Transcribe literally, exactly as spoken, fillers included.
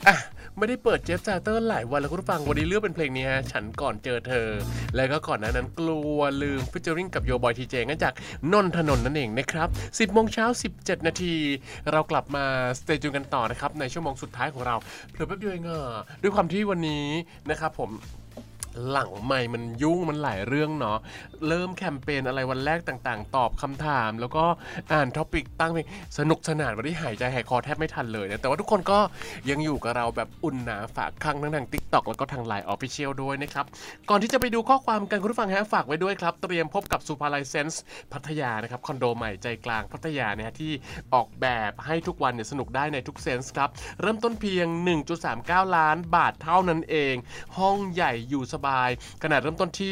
อ่ะไม่ได้เปิดเจฟซาเตอร์หลายวันแล้วคุณผู้ฟังวันนี้เลือกเป็นเพลงนี้ฮะฉันก่อนเจอเธอแล้วก็ก่อนหน้านั้นกลัวลืมฟิชเจอริงกับโยบอยทีเจงั้นจากนนทนนท์นั่นเองนะครับสิบโมงเช้าสิบเจ็ดนาทีเรากลับมาสเตจูนกันต่อนะครับในชั่วโมงสุดท้ายของเราเผื่อแป๊บเดียวเองอ่ะด้วยความที่วันนี้นะครับผมหลังไม่มันยุ่งมันหลายเรื่องเนาะเริ่มแคมเปญอะไรวันแรกต่างๆตอบคำถามแล้วก็อ่านท็อปิกตั้งเพลงสนุกสนานวันนี้หายใจหายคอแทบไม่ทันเลยนะแต่ว่าทุกคนก็ยังอยู่กับเราแบบอุ่นหนาฝากข้างทั้งทาง TikTok แล้วก็ทาง ไลน์ Official ด้วยนะครับก่อนที่จะไปดูข้อความกันคุณผู้ฟังฮะฝากไว้ด้วยครับเตรียมพบกับซูพาไลเซนส์พัทยานะครับคอนโดใหม่ใจกลางพัทยาเนี่ยที่ออกแบบให้ทุกวันเนี่ยสนุกได้ในทุกเซนส์ครับเริ่มต้นเพียง หนึ่งจุดสามเก้า ล้านบาทเท่านั้นเองห้องใหญ่อยู่สบายขนาดเริ่มต้นที่